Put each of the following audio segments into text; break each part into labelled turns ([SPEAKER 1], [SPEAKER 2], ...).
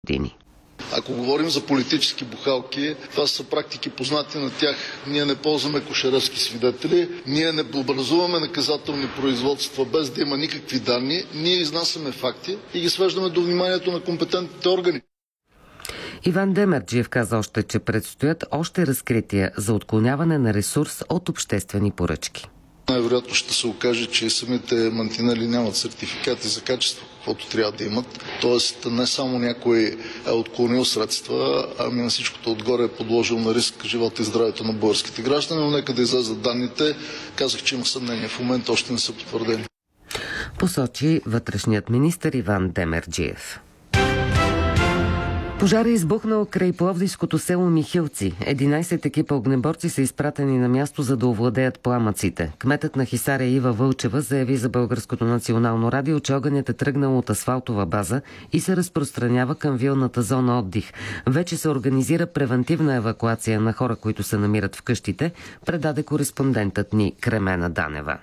[SPEAKER 1] години.
[SPEAKER 2] Ако говорим за политически бухалки, това са практики познати на тях. Ние не ползваме кошеревски свидетели, ние не образуваме наказателни производства без да има никакви данни, ние изнасяме факти и ги свеждаме до вниманието на компетентните органи.
[SPEAKER 1] Иван Демерджиев каза още, че предстоят още разкрития за отклоняване на ресурс от обществени поръчки.
[SPEAKER 2] Най-вероятно ще се окаже, че самите мантинели нямат сертификати за качество, каквото трябва да имат. Тоест не само някой е отклонил средства, ами на всичкото отгоре е подложил на риск живота и здравето на българските граждани, но нека да излязат данните. Казах, че има съмнение. В момента още не са потвърдени.
[SPEAKER 1] Посочи вътрешният министър Иван Демерджиев. Пожар е избухнал край пловдивското село Михилци. 11 екипа огнеборци са изпратени на място, за да овладеят пламъците. Кметът на Хисаря Ива Вълчева заяви за Българското национално радио, че огънят е тръгнал от асфалтова база и се разпространява към вилната зона отдих. Вече се организира превантивна евакуация на хора, които се намират в къщите, предаде кореспондентът ни Кремена Данева.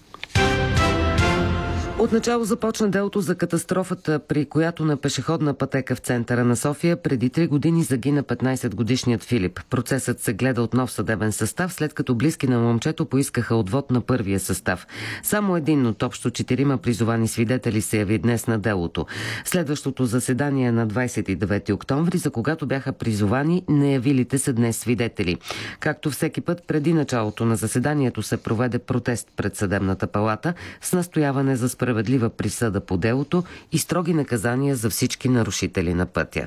[SPEAKER 1] Отначало започна делото за катастрофата, при която на пешеходна пътека в центъра на София преди 3 години загина 15-годишният Филип. Процесът се гледа от нов съдебен състав, след като близки на момчето поискаха отвод на първия състав. Само един от общо 4 призовани свидетели се яви днес на делото. Следващото заседание е на 29 октомври, за когато бяха призовани неявилите се днес свидетели. Както всеки път, преди началото на заседанието се проведе протест пред съдебната палата с настояване за справедлива присъда по делото и строги наказания за всички нарушители на пътя.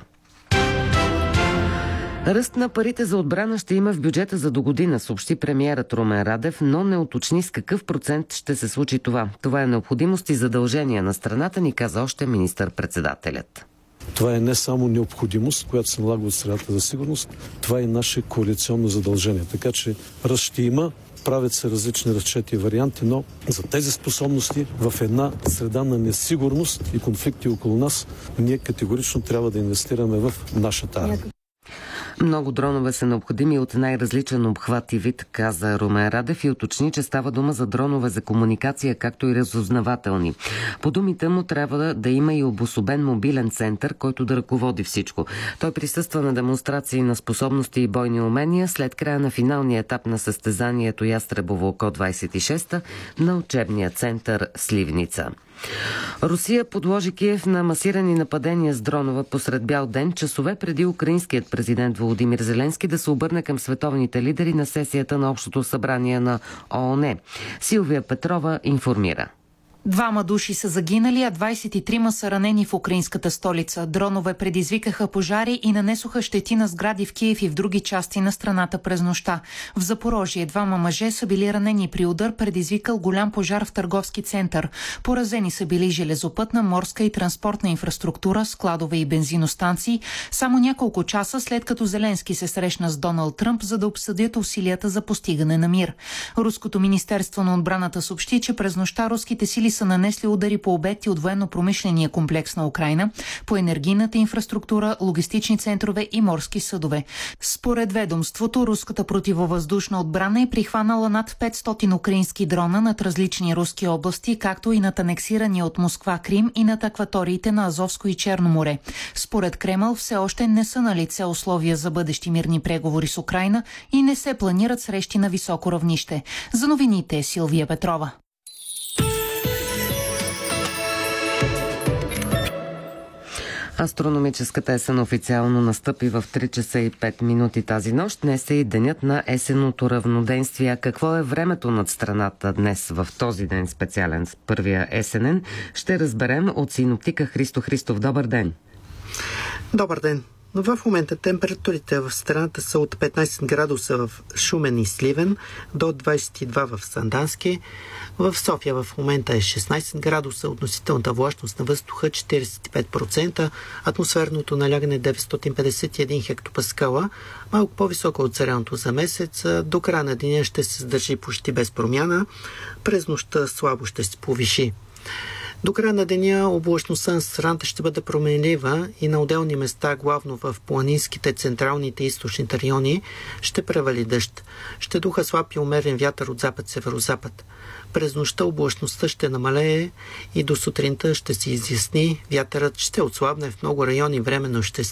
[SPEAKER 1] Ръст на парите за отбрана ще има в бюджета за догодина, съобщи премиерът Румен Радев, но не уточни с какъв процент ще се случи това. Това е необходимост и задължение на страната, ни каза още министър-председателят.
[SPEAKER 3] Това е не само необходимост, която се налага от средата за сигурност, това е наше коалиционно задължение. Така че ръст ще има. Правят се различни разчети и варианти, но за тези способности в една среда на несигурност и конфликти около нас, ние категорично трябва да инвестираме в нашата армия.
[SPEAKER 1] Много дронове са необходими от най-различен обхват и вид, каза Румен Радев и уточни, че става дума за дронове за комуникация, както и разузнавателни. По думите му трябва да има и обособен мобилен център, който да ръководи всичко. Той присъства на демонстрации на способности и бойни умения след края на финалния етап на състезанието Ястребово око 26 на учебния център Сливница. Русия подложи Киев на масирани нападения с дронове посред бял ден, часове преди украинският президент Володимир Зеленски да се обърне към световните лидери на сесията на Общото събрание на ООН. Силвия Петрова информира.
[SPEAKER 4] 2 души са загинали, а 23 са ранени в украинската столица. Дронове предизвикаха пожари и нанесоха щети на сгради в Киев и в други части на страната през нощта. В Запорожие 2 мъже са били ранени при удар, предизвикал голям пожар в търговски център. Поразени са били железопътна, морска и транспортна инфраструктура, складове и бензиностанции, само няколко часа след като Зеленски се срещна с Доналд Тръмп, за да обсъдят усилията за постигане на мир. Руското министерство на отбраната съобщи, че през нощта руските сили са нанесли удари по обекти от военно-промишления комплекс на Украйна, по енергийната инфраструктура, логистични центрове и морски съдове. Според ведомството, руската противовъздушна отбрана е прихванала над 500 украински дрона над различни руски области, както и над анексирания от Москва Крим и над акваториите на Азовско и Черно море. Според Кремъл все още не са налице условия за бъдещи мирни преговори с Украйна и не се планират срещи на високо равнище. За новините Силвия Петрова.
[SPEAKER 1] Астрономическата есен официално настъпи в 3 часа и 5 минути тази нощ. Днес е и денят на есенното равноденствие. Какво е времето над страната днес, в този ден специален, първия есенен, ще разберем от синоптика Христо Христов. Добър ден!
[SPEAKER 5] Добър ден! В момента температурите в страната са от 15 градуса в Шумен и Сливен до 22 в Сандански. В София в момента е 16 градуса, относителната влажност на въздуха 45%, атмосферното налягане 951 хектопаскала, малко по-високо от средното за месец. До края на деня ще се задържи почти без промяна, през нощта слабо ще се повиши. До края на деня облачността на страната ще бъде променлива и на отделни места, главно в планинските, централните и източните райони, ще превали дъжд. Ще духа слаб и умерен вятър от запад-северозапад. През нощта облачността ще намалее и до сутринта ще се изясни. Вятърът ще отслабне в много райони, временно ще